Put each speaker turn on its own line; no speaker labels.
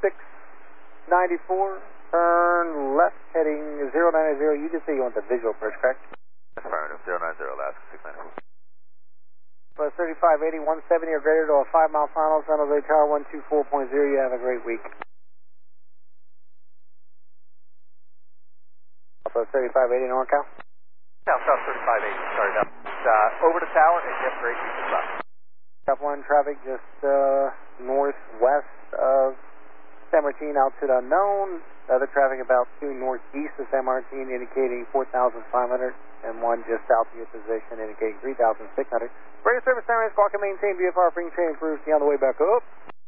694, turn left, heading 090. You just say you want the visual approach, correct?
Affirmative, 090, Alaska 694.
Plus 3580, 170 or greater to a 5-mile final, San Jose Tower 124.0. You have a great week. Plus 3580, NorCal.
South 3580, sorry, that's over the tower, and you have a great week as well.
Top 1 traffic just northwest of San Martin, altitude unknown. Other traffic about 2 northeast of San Martin, indicating 4,500, and 1 just south of your position, indicating 3,600. Radio service time, squawk and maintain VFR, bring train improves, on the way back up.